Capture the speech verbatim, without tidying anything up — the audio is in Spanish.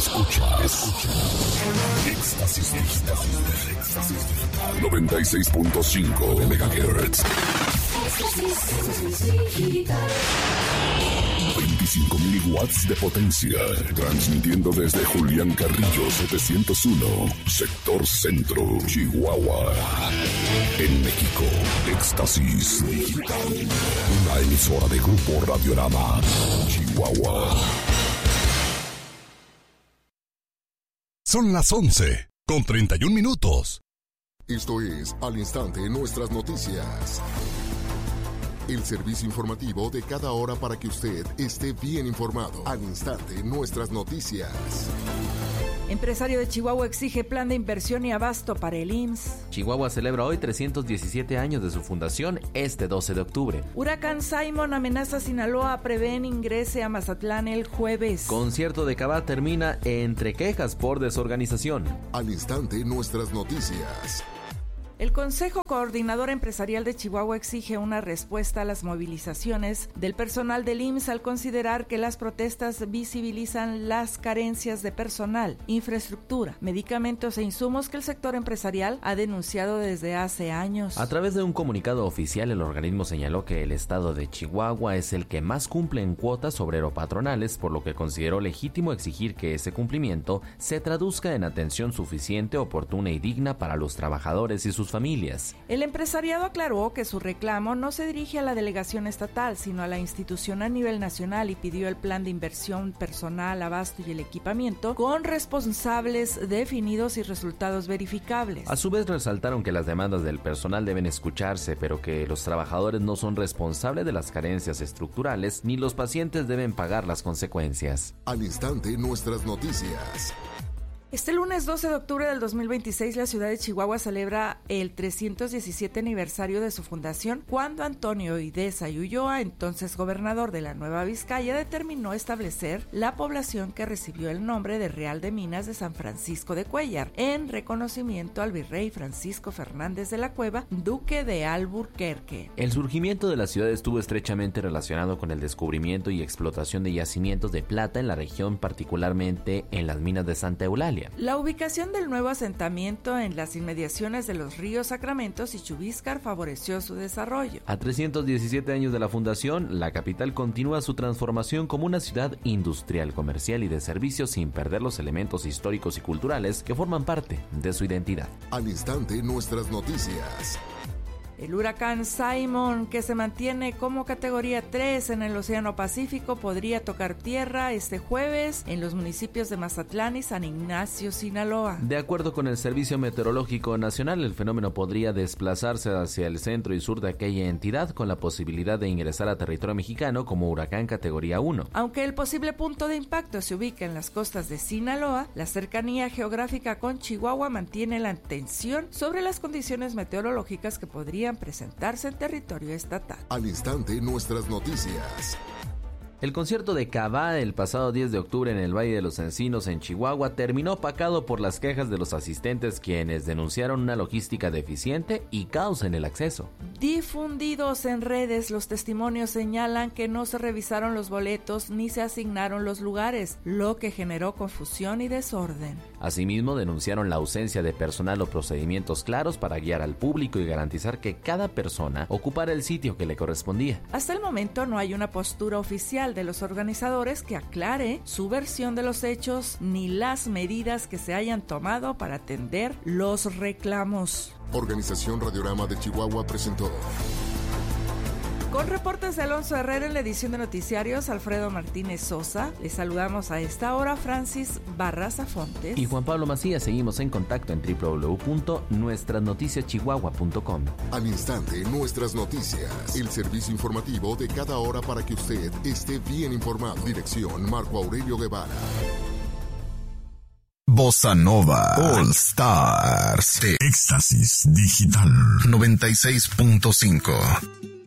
Escucha, escucha. Éxtasis Digital. Éxtasis Digital. noventa y seis punto cinco megahertz. veinticinco mil watts de potencia. Transmitiendo desde Julián Carrillo setecientos uno, Sector Centro, Chihuahua. En México, Éxtasis Digital. Una emisora de Grupo Radiorama, Chihuahua. Son las once, con treinta y un minutos. Esto es Al Instante Nuestras Noticias. El servicio informativo de cada hora para que usted esté bien informado. Al Instante Nuestras Noticias. Empresario de Chihuahua exige plan de inversión y abasto para el I M S S. Chihuahua celebra hoy trescientos diecisiete años de su fundación, este doce de octubre. Huracán Simon amenaza a Sinaloa, prevén ingrese a Mazatlán el jueves. Concierto de Cabá termina entre quejas por desorganización. Al Instante Nuestras Noticias. El Consejo Coordinador Empresarial de Chihuahua exige una respuesta a las movilizaciones del personal del I M S S al considerar que las protestas visibilizan las carencias de personal, infraestructura, medicamentos e insumos que el sector empresarial ha denunciado desde hace años. A través de un comunicado oficial, el organismo señaló que el estado de Chihuahua es el que más cumple en cuotas obrero-patronales, por lo que consideró legítimo exigir que ese cumplimiento se traduzca en atención suficiente, oportuna y digna para los trabajadores y sus familias. El empresariado aclaró que su reclamo no se dirige a la delegación estatal, sino a la institución a nivel nacional, y pidió el plan de inversión, personal, abasto y el equipamiento con responsables definidos y resultados verificables. A su vez resaltaron que las demandas del personal deben escucharse, pero que los trabajadores no son responsables de las carencias estructurales ni los pacientes deben pagar las consecuencias. Al Instante Nuestras Noticias. Este lunes doce de octubre del dos mil veintiséis, la ciudad de Chihuahua celebra el trescientos diecisiete aniversario de su fundación, cuando Antonio Idesa y Ulloa, entonces gobernador de la Nueva Vizcaya, determinó establecer la población que recibió el nombre de Real de Minas de San Francisco de Cuéllar, en reconocimiento al virrey Francisco Fernández de la Cueva, duque de Alburquerque. El surgimiento de la ciudad estuvo estrechamente relacionado con el descubrimiento y explotación de yacimientos de plata en la región, particularmente en las minas de Santa Eulalia. La ubicación del nuevo asentamiento en las inmediaciones de los ríos Sacramentos y Chubíscar favoreció su desarrollo. A trescientos diecisiete años de la fundación, la capital continúa su transformación como una ciudad industrial, comercial y de servicios, sin perder los elementos históricos y culturales que forman parte de su identidad. Al Instante Nuestras Noticias. El huracán Simon, que se mantiene como categoría tres en el Océano Pacífico, podría tocar tierra este jueves en los municipios de Mazatlán y San Ignacio, Sinaloa. De acuerdo con el Servicio Meteorológico Nacional, el fenómeno podría desplazarse hacia el centro y sur de aquella entidad, con la posibilidad de ingresar a territorio mexicano como huracán categoría uno. Aunque el posible punto de impacto se ubica en las costas de Sinaloa, la cercanía geográfica con Chihuahua mantiene la atención sobre las condiciones meteorológicas que podrían presentarse en territorio estatal. Al Instante Nuestras Noticias. El concierto de Cabá el pasado diez de octubre en el Valle de los Encinos, en Chihuahua, terminó opacado por las quejas de los asistentes, quienes denunciaron una logística deficiente y caos en el acceso. Difundidos en redes, los testimonios señalan que no se revisaron los boletos ni se asignaron los lugares, lo que generó confusión y desorden. Asimismo, denunciaron la ausencia de personal o procedimientos claros para guiar al público y garantizar que cada persona ocupara el sitio que le correspondía. Hasta el momento no hay una postura oficial de los organizadores que aclare su versión de los hechos ni las medidas que se hayan tomado para atender los reclamos. Organización Radiorama de Chihuahua presentó. Con reportes de Alonso Herrera en la edición de noticiarios, Alfredo Martínez Sosa, les saludamos a esta hora Francis Barraza Fontes y Juan Pablo Macías. Seguimos en contacto en doble u doble u doble u punto nuestras noticias chihuahua punto com. Al Instante Nuestras Noticias, el servicio informativo de cada hora para que usted esté bien informado. Dirección Marco Aurelio Guevara. Bossa Nova All Stars de Éxtasis Digital noventa y seis punto cinco.